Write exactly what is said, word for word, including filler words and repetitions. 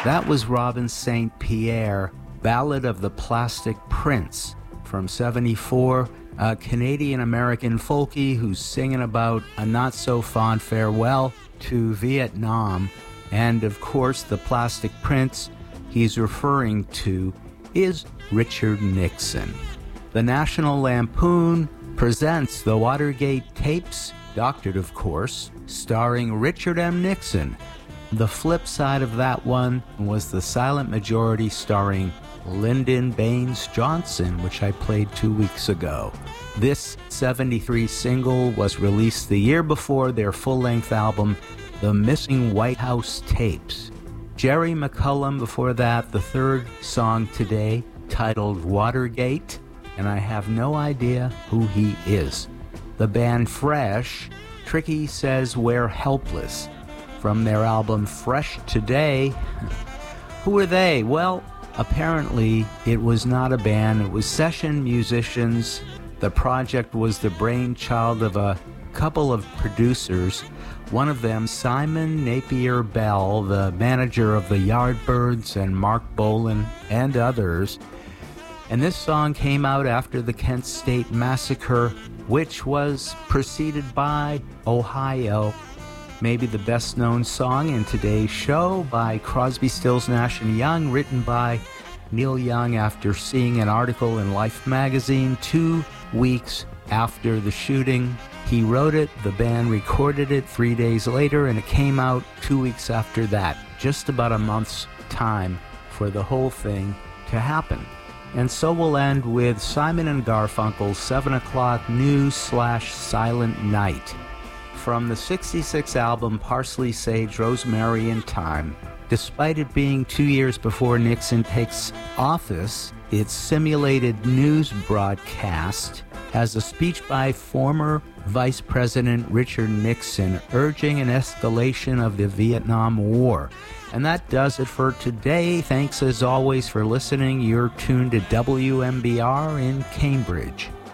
That was Robin Saint Pierre, Ballad of the Plastic Prince from seventy-four, a Canadian-American folkie who's singing about a not-so-fond farewell to Vietnam. And, of course, the Plastic Prince he's referring to is Richard Nixon. The National Lampoon presents the Watergate tapes, doctored, of course, starring Richard M. Nixon. The flip side of that one was The Silent Majority starring Lyndon Baines Johnson, which I played two weeks ago. This seventy-three single was released the year before their full-length album, The Missing White House Tapes. Jerry McCullum before that, the third song today, titled Watergate, and I have no idea who he is. The band Fresh, Tricky says We're Helpless, from their album Fresh Today. Who are they? Well, apparently it was not a band, it was session musicians. The project was the brainchild of a couple of producers. One of them, Simon Napier Bell, the manager of the Yardbirds, and Mark Bolan and others. And this song came out after the Kent State Massacre, which was preceded by Ohio. Maybe the best known song in today's show by Crosby, Stills, Nash and Young, written by Neil Young after seeing an article in Life magazine two weeks after the shooting. He wrote it, the band recorded it three days later, and it came out two weeks after that. Just about a month's time for the whole thing to happen. And so we'll end with Simon and Garfunkel's seven o'clock News slash Silent Night. From the sixty-six album Parsley, Sage, Rosemary, and Thyme. Despite it being two years before Nixon takes office, its simulated news broadcast has a speech by former Vice President Richard Nixon urging an escalation of the Vietnam War. And that does it for today. Thanks as always for listening. You're tuned to W M B R in Cambridge.